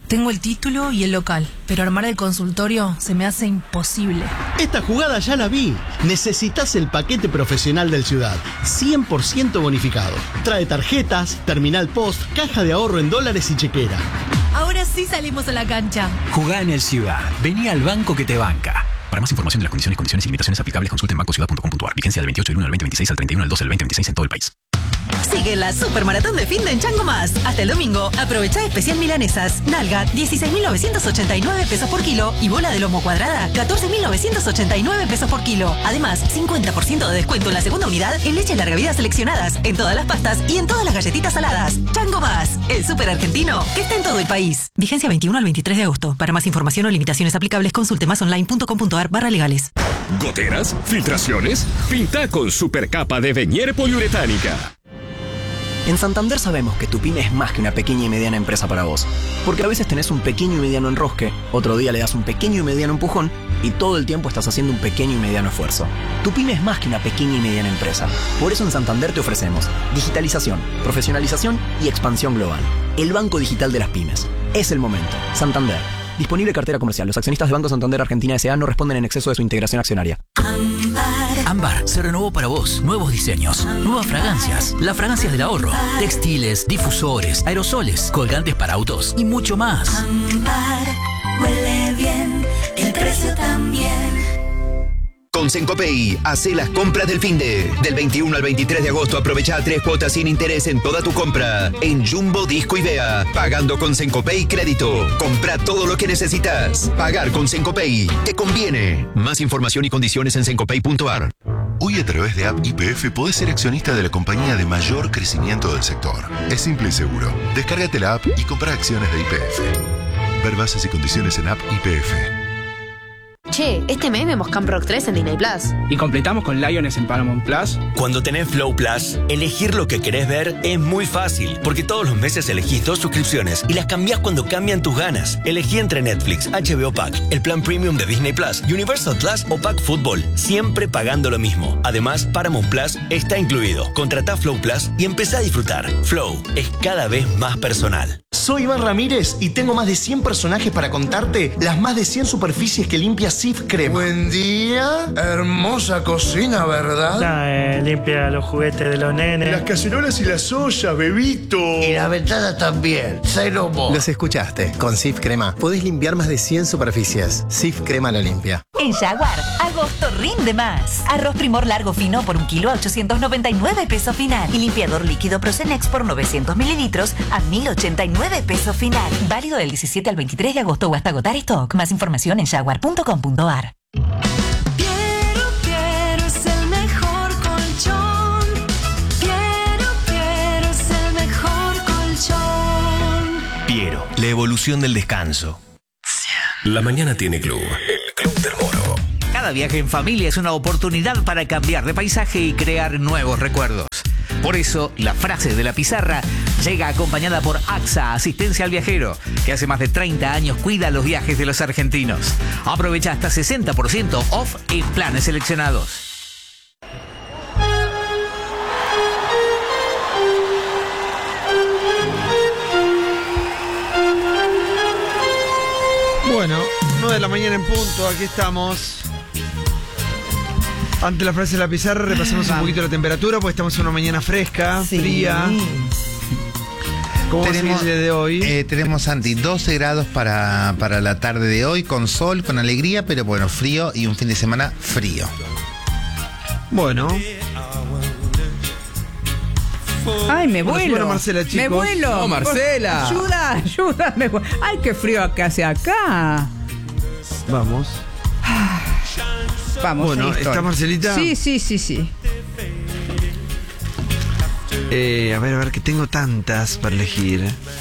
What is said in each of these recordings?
Tengo el título y el local, pero armar el consultorio se me hace imposible. Esta jugada ya la vi. Necesitas el paquete profesional del Ciudad, 100% bonificado. Trae tarjetas, terminal post, caja de ahorro en dólares y chequera. Ahora sí salimos a la cancha. Jugá en el Ciudad. Vení al banco que te banca. Para más información de las condiciones y limitaciones aplicables, consulte en bancociudad.com.ar. Vigencia del 28 del 1 al 2026 al 31 del 12 del 2026 en todo el país. Sigue la supermaratón de fin de en Chango Más. Hasta el domingo, aprovecha especial milanesas. Nalga, 16.989 pesos por kilo. Y bola de lomo cuadrada, 14.989 pesos por kilo. Además, 50% de descuento en la segunda unidad en leches larga vida seleccionadas, en todas las pastas y en todas las galletitas saladas. Chango Más, el súper argentino que está en todo el país. Vigencia 21 al 23 de agosto. Para más información o limitaciones aplicables, consulte masonline.com.ar/legales. ¿Goteras? ¿Filtraciones? Pinta con supercapa de Venier poliuretánica. En Santander sabemos que tu pyme es más que una pequeña y mediana empresa para vos. Porque a veces tenés un pequeño y mediano enrosque, otro día le das un pequeño y mediano empujón y todo el tiempo estás haciendo un pequeño y mediano esfuerzo. Tu pyme es más que una pequeña y mediana empresa. Por eso en Santander te ofrecemos digitalización, profesionalización y expansión global. El banco digital de las pymes. Es el momento. Santander. Disponible cartera comercial. Los accionistas del Banco Santander Argentina S.A. no responden en exceso de su integración accionaria. Ámbar se renovó para vos. Nuevos diseños, nuevas fragancias, las fragancias del ahorro, textiles, difusores, aerosoles, colgantes para autos y mucho más. Ámbar huele bien, el precio también. Con Sencopay, hacé las compras del finde. Del 21 al 23 de agosto aprovecha 3 cuotas sin interés en toda tu compra. En Jumbo, Disco y Bea. Pagando con Sencopay Crédito. Compra todo lo que necesitas. Pagar con Sencopay. Te conviene. Más información y condiciones en sencopay.ar. Hoy a través de App YPF podés ser accionista de la compañía de mayor crecimiento del sector. Es simple y seguro. Descárgate la app y compra acciones de YPF. Ver bases y condiciones en App YPF. Che, este mes vemos Camp Rock 3 en Disney Plus. ¿Y completamos con Lions en Paramount Plus? Cuando tenés Flow Plus, elegir lo que querés ver es muy fácil, porque todos los meses elegís 2 suscripciones y las cambiás cuando cambian tus ganas. Elegí entre Netflix, HBO Pack, el plan premium de Disney Plus, Universal Plus o Pack Fútbol, siempre pagando lo mismo. Además, Paramount Plus está incluido. Contratá Flow Plus y empezá a disfrutar. Flow es cada vez más personal. Soy Iván Ramírez y tengo más de 100 personajes para contarte las más de 100 superficies que limpia Cif Crema. Buen día. Hermosa cocina, ¿verdad? Limpia los juguetes de los nenes. Las cacerolas y las ollas, bebito. Y la ventana también. Cero more. Los escuchaste. Con Cif Crema podés limpiar más de 100 superficies. Cif Crema lo limpia. En Jaguar, agosto rinde más. Arroz Primor largo fino por 1 kilo a 899 pesos final. Y limpiador líquido Procenex por 900 mililitros a 1089 pesos final. Válido del 17 al 23 de agosto o hasta agotar stock. Más información en jaguar.com.ar. Quiero es el mejor colchón. Quiero es el mejor colchón. Piero, la evolución del descanso. La mañana tiene club. El Club del Moro. Cada viaje en familia es una oportunidad para cambiar de paisaje y crear nuevos recuerdos. Por eso, la frase de la pizarra llega acompañada por AXA, Asistencia al Viajero, que hace más de 30 años cuida los viajes de los argentinos. Aprovecha hasta 60% off en planes seleccionados. Bueno, 9 de la mañana en punto, aquí estamos. Ante la frase de la pizarra, repasemos un poquito la temperatura, porque estamos en una mañana fresca, fría. ¿Cómo tenemos el día de hoy? Tenemos, Santi, 12 grados para la tarde de hoy, con sol, con alegría, pero bueno, frío y un fin de semana frío. Bueno. Ay, me vuelo. Bueno, Marcela, chicos. Me vuelo. No, Marcela. Ayuda. Ay, qué frío que hace acá. Vamos. Vamos. Bueno, ¿está Marcelita? Sí. A ver, que tengo tantas para elegir.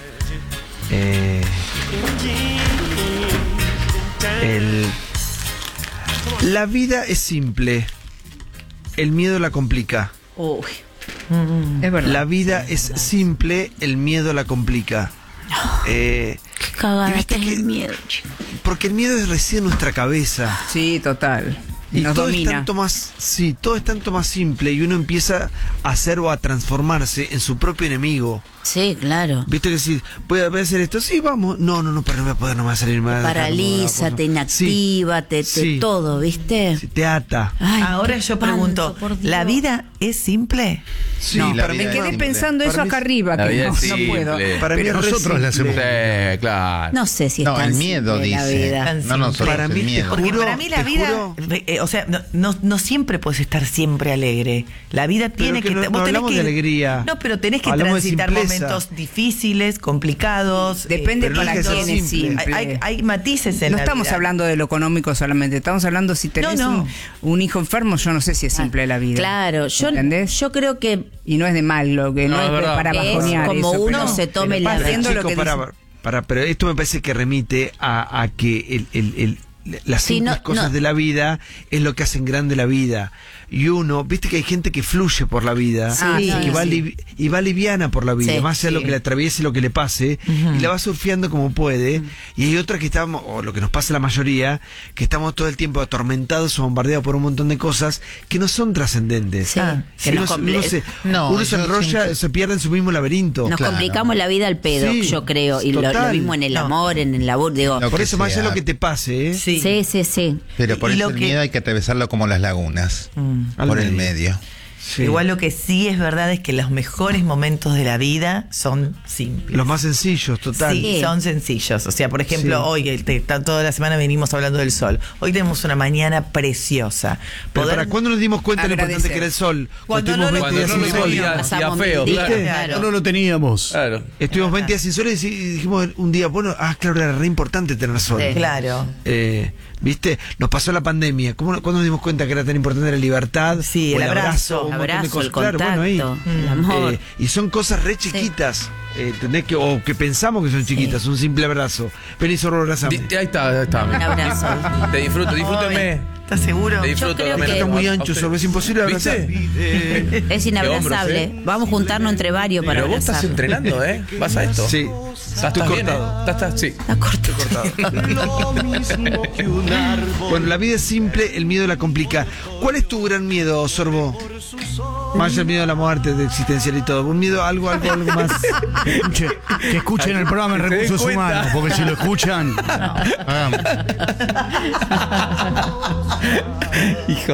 La vida es simple. El miedo la complica. Uy. Es verdad. La vida es simple, el miedo la complica. Cagada está el miedo, chico. Porque el miedo reside en nuestra cabeza. Sí, total. Y nos todo domina. Es tanto más, todo es tanto más simple y uno empieza a hacer o a transformarse en su propio enemigo. Sí, claro. Viste que si voy a hacer esto, sí, vamos. No, pero no voy a poder, no me va a salir mal. Paraliza, te inactiva, te todo, ¿viste? Sí, te ata. Ay, ahora yo pregunto, ¿la vida es simple? Sí, no, la para vida me es quedé simple. pensando eso acá arriba, La que vida no, es no puedo. simple. Para mí nosotros la hacemos. Sí, claro. No sé si es No, tan el miedo simple la dice. vida. No nosotros, Para mí, el miedo. Porque para mí la vida, o sea, no siempre puedes estar siempre alegre. La vida tiene que no vos tenés hablamos que, de alegría. No, pero tenés que Hablamos de transitar simpleza. momentos difíciles, complicados. Depende pero no para hay que ser quién es simple. simple. Hay matices en No la estamos vida. hablando de lo económico solamente, estamos hablando si tenés No. un hijo enfermo, yo no sé si es simple la vida. Claro, ¿entendés? yo creo que Y no es de mal, lo que no, No, es es verdad. para es bajonear como eso, uno pero- se tome pero la haciendo vida. lo que Chicos, dice. pero esto me parece que remite a que las Sí, simples no, cosas no. de la vida es lo que hacen grande la vida. Y uno, viste que hay gente que fluye por la vida Sí, y, que va sí. y va liviana por la vida, Sí, más allá de lo sí. que le atraviese, lo que le pase, y la va surfeando como puede. Y hay otra que estamos, o lo que nos pasa a la mayoría, que estamos todo el tiempo atormentados o bombardeados por un montón de cosas que no son trascendentes. Sí, que uno, nos uno se, No, uno se yo enrolla, siempre- se pierde en su mismo laberinto. Nos Claro. complicamos la vida al pedo, Sí, yo creo. Y lo total. mismo en el amor, en el labor. Digo, Lo Por que eso, más allá de sea. lo que te pase, ¿eh? Sí. sí. Pero por Y eso lo el que- miedo hay que atravesarlo como las lagunas. Al Por el medio. medio. Sí. Igual lo que sí es verdad es que los mejores momentos de la vida son simples. Los más sencillos, total. Sí, Sí. son sencillos. O sea, por ejemplo, Sí. hoy, toda la semana venimos hablando del sol. Hoy tenemos una mañana preciosa. Pero ¿para cuándo nos dimos cuenta de lo importante agradecer. que era el sol? Cuando Estuvimos no lo- 20 días Cuando no sin lo sol. veía, Pasamos hacía feo, mil días, claro. Claro. No lo teníamos. Claro. Estuvimos 20 días sin sol y dijimos un día, bueno, claro, era re importante tener sol. Sí. Claro. ¿Viste? Nos pasó la pandemia. ¿Cuándo nos dimos cuenta que era tan importante la libertad? Sí, O el abrazo. un montón de Abrazo, cosas. el Claro, bueno, ahí. contacto, el amor. Y son cosas re chiquitas. ¿Entendés? O que pensamos que son chiquitas, un simple abrazo. Vení, Zorro, abrazame. Ahí está. Un abrazo. Te disfruto, disfrútenme. ¿Estás seguro? Te disfruto. creo también. que- Está muy A ancho, usted. Zorro, es imposible abrazar. ¿Viste? Es inabrazable. hombros, Vamos a juntarnos entre varios para Pero vos estás abrazarlo. entrenando, ¿eh? ¿Vas a esto? Sí. ¿Estás bien? cortado. Sí. Está corto. Bueno, la vida es simple, el miedo la complica. ¿Cuál es tu gran miedo, Sorbo? Más allá del miedo a la muerte, de existencial y todo. Un miedo, algo más. Que escuchen el programa en Que se den Recursos cuenta. Humanos, porque si lo escuchan. Hijo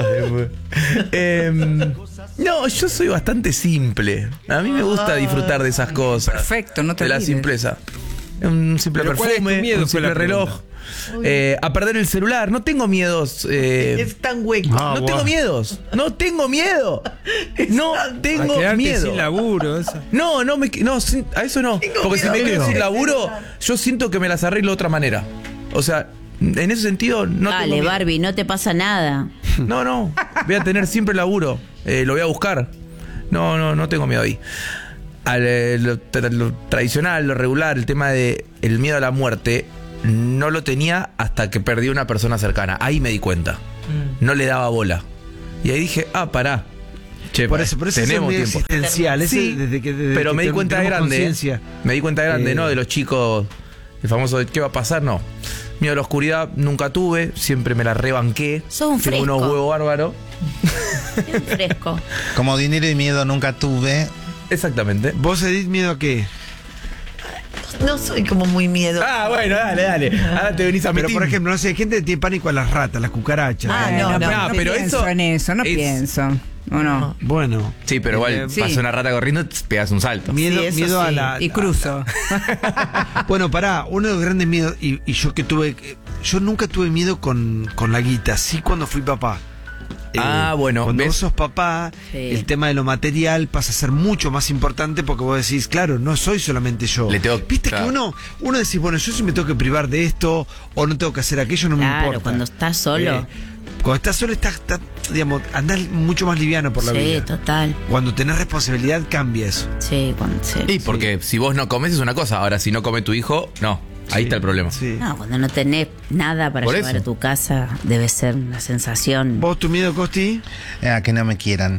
de no, yo soy bastante simple. A mí me gusta disfrutar de esas cosas. Perfecto, no te de la olvides. simpleza. Un simple Pero ¿cuál es tu perfume, miedo? un Fue la simple reloj. A perder el celular. No tengo miedos. Es tan hueco. No tengo miedos. No tengo miedo. No tengo miedo. sin laburo, eso. No, a eso no. Porque si me quedo sin laburo, yo siento que me las arreglo de otra manera. O sea, en ese sentido no tengo Dale, miedo. Barbie, no te pasa nada. No. Voy a tener siempre laburo. Lo voy a buscar. No tengo miedo ahí. Lo tradicional, lo regular, el tema de el miedo a la muerte, no lo tenía hasta que perdí una persona cercana. Ahí me di cuenta. No le daba bola. Y ahí dije, pará. Che, Por eso es tenemos medio tiempo. existencial. Ese Sí, desde pero que me di cuenta de tenemos grande. conciencia. Me di cuenta de grande, ¿no? De los chicos, el famoso de qué va a pasar, no. Miedo a la oscuridad nunca tuve, siempre me la rebanqué. Sos un Tengo fresco. unos huevos bárbaros. Es un fresco. Como dinero y miedo nunca tuve. Exactamente. ¿Vos, Edith, miedo a qué? No soy como muy miedo. Bueno, dale. Ahora te venís a Pero, meter. por ejemplo, no sé, hay gente que tiene pánico a las ratas, las cucarachas. No, pero pienso eso en eso, no es- pienso. ¿O no? Bueno. Sí, pero igual Sí. pasa una rata corriendo, te pegas un salto. Miedo, Sí, eso miedo a sí. la. Y cruzo. Bueno, pará, uno de los grandes miedos, y yo que tuve. Yo nunca tuve miedo con la guita, sí cuando fui papá. Bueno, cuando ¿ves? vos sos papá, Sí. el tema de lo material pasa a ser mucho más importante porque vos decís, claro, no soy solamente yo. Le tengo- Viste claro. que uno decís, bueno, yo si me tengo que privar de esto o no tengo que hacer aquello, no me Claro, importa. cuando estás solo. Cuando estás solo, digamos, andás mucho más liviano por la Sí, vida. total. Cuando tenés responsabilidad, cambia eso. Sí, cuando Y porque si vos no comes es una cosa, ahora si no come tu hijo, no. Ahí está el problema. Sí. No, cuando no tenés nada para Por llevar eso. a tu casa, debe ser una sensación. ¿Vos tu miedo, Costi? A que no me quieran.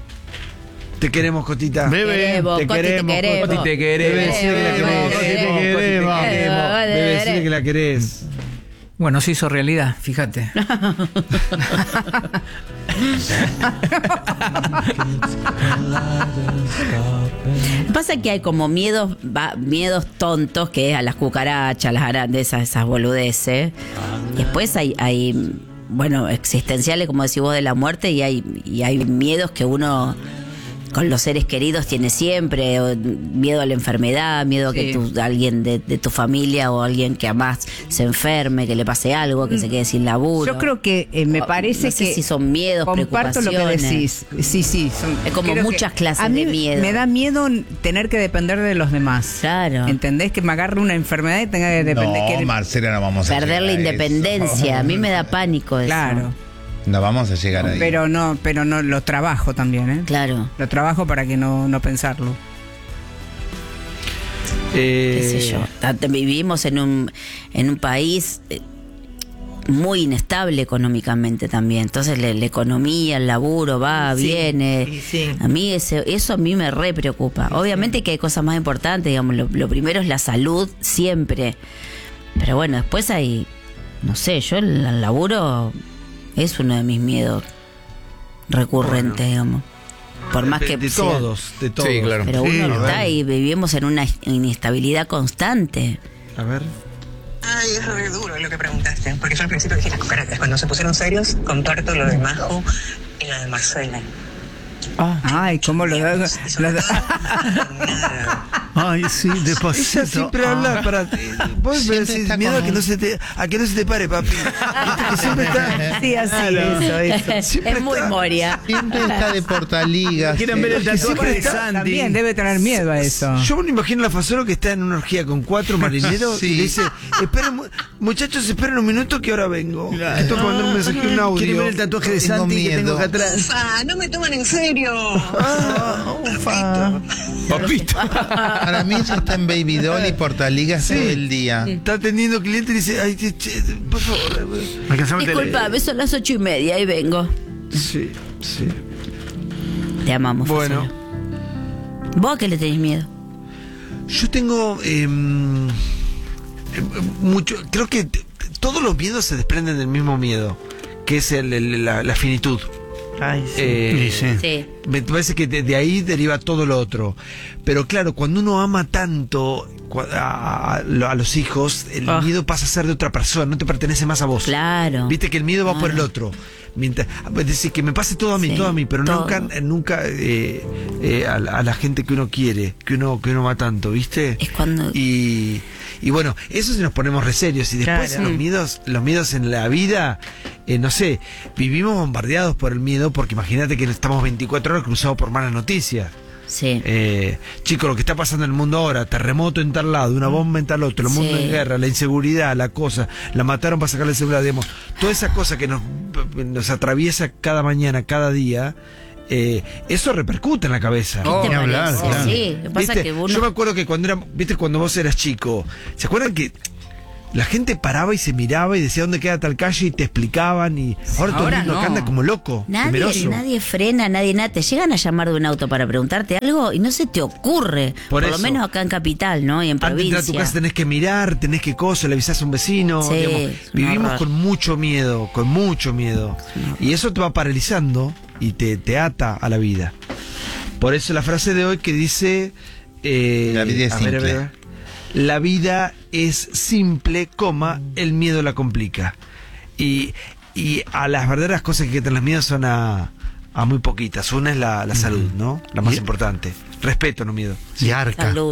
Te queremos, Costita. Queremos, te Costi, te queremos, queremos. Coti, te queremos. Debe decirle que la querés. Queremos, Debe decirle que la querés. Bueno, se hizo realidad, fíjate. Pasa que hay como miedos tontos, que es a las cucarachas, las arañas, esas boludeces. Después hay bueno, existenciales, como decís vos, de la muerte, y hay miedos que uno con los seres queridos tiene siempre, miedo a la enfermedad, miedo a que alguien de tu familia o alguien que amás se enferme, que le pase algo, que se quede sin laburo. Yo creo que me parece no sé que si son miedos, comparto lo que decís. Sí. Es como muchas clases de miedo. Me da miedo tener que depender de los demás. Claro. ¿Entendés? Que me agarre una enfermedad y tenga que depender. No, Marcela, no vamos a perder la independencia. Eso. A mí me da pánico eso. Claro. No vamos a llegar ahí. Pero no, lo trabajo también, ¿eh? Claro. Lo trabajo para que no pensarlo. Qué sé yo. Vivimos en un país muy inestable económicamente también. Entonces la economía, el laburo va, viene. Sí. A mí eso a mí me re preocupa. Obviamente que hay cosas más importantes, digamos, lo primero es la salud siempre. Pero bueno, después hay, no sé, yo el laburo es uno de mis miedos recurrentes, digamos. Por más que de sea, todos. Sí, claro. Pero uno está y vivimos en una inestabilidad constante. A ver. Ay, es re duro lo que preguntaste, porque yo al principio dije las cucarachas. Cuando se pusieron serios, comparto lo de Majo y lo de Marcela. Ay, ¿cómo lo da? Ay, sí, despacito. Ella siempre habla para ti. Vos me decís miedo a que no se te pare, papi. Que siempre está. Sí, así, eso. Es muy Moria. Siempre está de portaligas. Quieren ver el tatuaje de Sandy. También debe tener miedo a eso. Yo me imagino a Fasolo que está en una orgía con 4 marineros y le dice, esperen, muchachos, esperen un minuto que ahora vengo. Te tengo que mandar un mensaje, un audio. Quieren ver el tatuaje de Sandy que tengo acá atrás. Ufa, no me toman en serio. Papito. Para mí ella está en Baby Doll y portaligas todo el día. Está atendiendo cliente y dice, ay, por favor. Disculpame, son las 8:30, ahí vengo. Sí. Te amamos. Bueno. Fasolo. ¿Vos a qué le tenés miedo? Yo tengo mucho. Creo que todos los miedos se desprenden del mismo miedo, que es la finitud. Ay, sí. Me parece que de ahí deriva todo lo otro. Pero claro, cuando uno ama tanto a los hijos, el miedo pasa a ser de otra persona, no te pertenece más a vos. Claro. Viste que el miedo va por el otro. Es decir, que me pase todo a mí, pero nunca a la gente que uno quiere, que uno ama tanto, ¿viste? Es cuando... Y bueno, eso si nos ponemos re serios. Y después los miedos en la vida, no sé, vivimos bombardeados por el miedo, porque imagínate que estamos 24 horas cruzados por malas noticias. Sí. Chicos, lo que está pasando en el mundo ahora, terremoto en tal lado, una bomba en tal otro, el mundo en guerra, la inseguridad, la cosa, la mataron para sacarle el celular, digamos, toda esa cosa que nos atraviesa cada mañana, cada día. Eso repercute en la cabeza. Ni hablar, claro. Sí, pasa que uno... Yo me acuerdo que cuando vos eras chico, ¿se acuerdan que la gente paraba y se miraba y decía dónde queda tal calle y te explicaban? Y ahora todo el mundo acá anda como loco, temeroso. Nadie frena, nadie nada. Te llegan a llamar de un auto para preguntarte algo y no se te ocurre. Por lo menos acá en Capital, ¿no? Y en provincia. Antes de entrar a tu casa tenés que mirar, tenés que le avisás a un vecino. Sí, digamos, vivimos con mucho miedo. Y eso te va paralizando y te ata a la vida. Por eso la frase de hoy que dice... la vida es simple. ver. La vida es simple, el miedo la complica. Y a las verdaderas cosas que quitan los miedos son a muy poquitas. Una es la salud, ¿no? La más importante. Respeto, no miedo. Y arca. Salud.